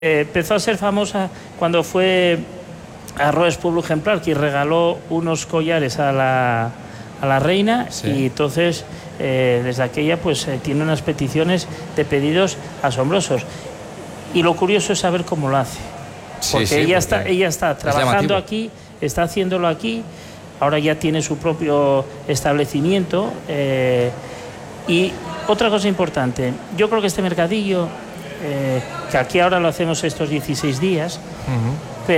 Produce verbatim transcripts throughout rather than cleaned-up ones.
Eh, empezó a ser famosa cuando fue a Roes Pueblo Ejemplar, que regaló unos collares a la, a la reina, sí. Y entonces eh, desde aquella pues eh, tiene unas peticiones de pedidos asombrosos. Y lo curioso es saber cómo lo hace, porque, sí, sí, ella, porque está, ella está trabajando aquí, está haciéndolo aquí, ahora ya tiene su propio establecimiento. Eh, y otra cosa importante, yo creo que este mercadillo, Eh, que aquí ahora lo hacemos estos dieciséis días, uh-huh.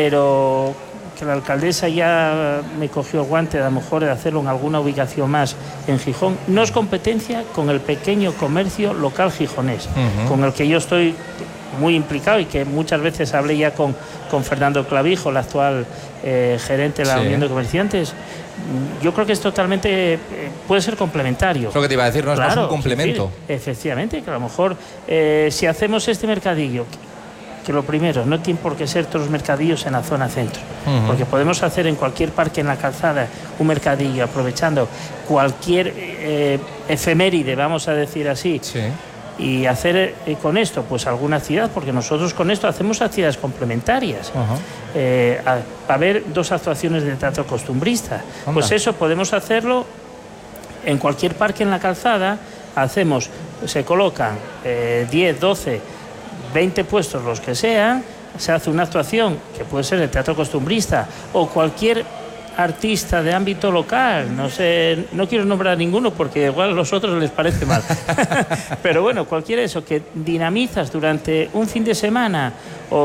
Pero que la alcaldesa ya me cogió el guante a lo mejor de hacerlo en alguna ubicación más en Gijón, no es competencia con el pequeño comercio local gijonés, uh-huh. Con el que yo estoy muy implicado y que muchas veces hablé ya con, con Fernando Clavijo, el actual eh, gerente de la sí. Unión de Comerciantes. Yo creo que es totalmente, eh, puede ser complementario. Es lo que te iba a decir, no, claro, es más un complemento. Sí, efectivamente, que a lo mejor eh, si hacemos este mercadillo, que, que lo primero, no tiene por qué ser todos los mercadillos en la zona centro, uh-huh. Porque podemos hacer en cualquier parque en la calzada un mercadillo aprovechando cualquier eh, efeméride, vamos a decir así. Sí. Y hacer eh, con esto pues alguna actividad, porque nosotros con esto hacemos actividades complementarias. Uh-huh. eh, a, a ver dos actuaciones de teatro costumbrista. Onda. Pues eso podemos hacerlo en cualquier parque en la calzada. Hacemos, se colocan eh, diez, doce, veinte puestos, los que sean, se hace una actuación que puede ser el teatro costumbrista o cualquier artista de ámbito local, no sé, no quiero nombrar a ninguno porque igual a los otros les parece mal. Pero bueno, cualquiera de eso que dinamizas durante un fin de semana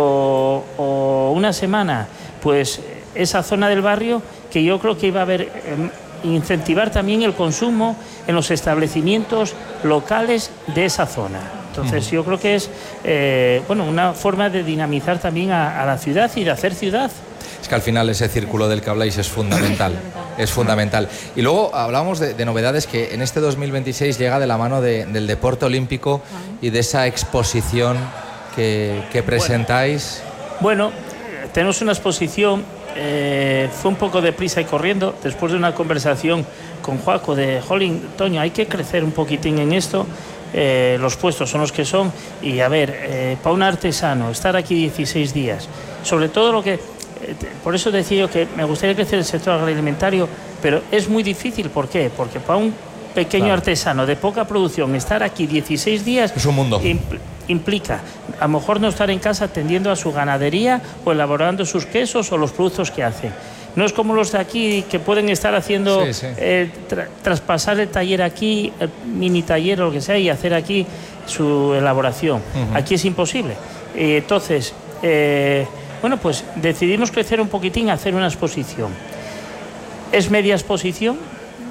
o, o una semana, pues esa zona del barrio, que yo creo que iba a haber, eh, incentivar también el consumo en los establecimientos locales de esa zona. Entonces uh-huh. Yo creo que es eh, bueno, una forma de dinamizar también a, a la ciudad y de hacer ciudad. Es que al final ese círculo del que habláis es fundamental, es fundamental. Y luego hablábamos de, de novedades que en este dos mil veintiséis llega de la mano de, del deporte olímpico y de esa exposición que, que presentáis. Bueno, bueno, tenemos una exposición, eh, fue un poco deprisa y corriendo, después de una conversación con Joaco de Jolín, Toño, hay que crecer un poquitín en esto. Eh, los puestos son los que son y a ver, eh, para un artesano estar aquí dieciséis días, sobre todo lo que... Por eso decía yo que me gustaría crecer el sector agroalimentario, pero es muy difícil. ¿Por qué? Porque para un pequeño claro. artesano de poca producción estar aquí dieciséis días es un mundo. Impl- implica a lo mejor no estar en casa atendiendo a su ganadería o elaborando sus quesos o los productos que hace. No es como los de aquí que pueden estar haciendo, sí, sí. Eh, tra- traspasar el taller aquí, el mini taller o lo que sea, y hacer aquí su elaboración. Uh-huh. Aquí es imposible. Eh, entonces... Eh, Bueno, pues decidimos crecer un poquitín, hacer una exposición. Es media exposición,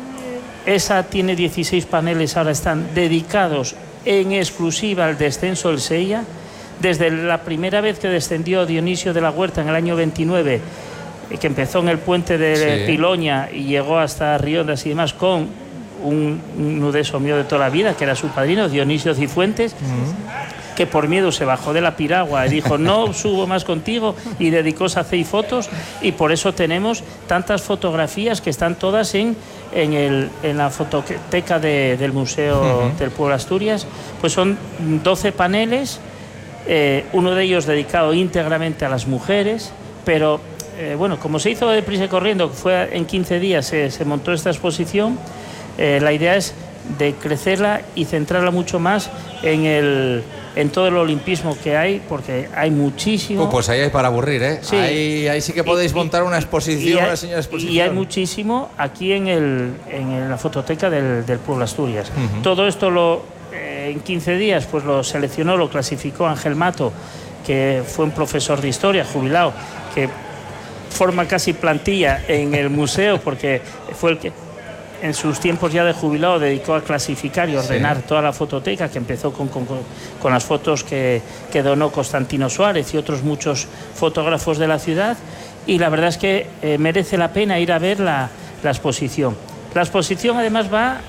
esa tiene dieciséis paneles, ahora están dedicados en exclusiva al descenso del Sella. Desde la primera vez que descendió Dionisio de la Huerta en el año veintinueve, que empezó en el puente de sí. Piloña y llegó hasta Riondas y demás con un, un nudeso mío de toda la vida, que era su padrino, Dionisio Cifuentes, uh-huh. que por miedo se bajó de la piragua y dijo no subo más contigo y dedicóse a hacer fotos, y por eso tenemos tantas fotografías que están todas en, en, el, en la fototeca de, del Museo uh-huh. del Pueblo de Asturias. Pues son doce paneles, eh, uno de ellos dedicado íntegramente a las mujeres, pero eh, bueno, como se hizo deprisa y corriendo, fue en quince días se, se montó esta exposición, eh, la idea es de crecerla y centrarla mucho más en el en todo el olimpismo que hay, porque hay muchísimo. Uh, pues ahí hay para aburrir, ¿eh? Sí. Ahí, ahí sí que podéis y, montar una exposición, y hay, una señora exposición. Y hay muchísimo aquí en, el, en la fototeca del, del Pueblo Asturias. Uh-huh. Todo esto lo eh, en quince días pues lo seleccionó, lo clasificó Ángel Mato, que fue un profesor de historia, jubilado, que forma casi plantilla en el museo, porque fue el que en sus tiempos ya de jubilado dedicó a clasificar y ordenar sí. toda la fototeca, que empezó con, con, con las fotos que, que donó Constantino Suárez y otros muchos fotógrafos de la ciudad, y la verdad es que eh, merece la pena ir a ver la, la exposición. La exposición además va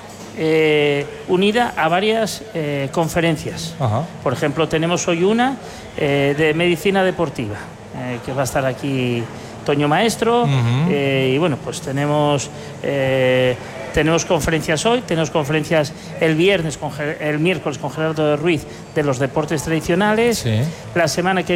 eh, unida a varias eh, conferencias. Ajá. Por ejemplo, tenemos hoy una eh, de medicina deportiva, eh, que va a estar aquí Toño Maestro, uh-huh. eh, y bueno, pues tenemos eh, Tenemos conferencias hoy, tenemos conferencias el viernes, con, el miércoles con Gerardo de Ruiz de los deportes tradicionales. Sí. La semana que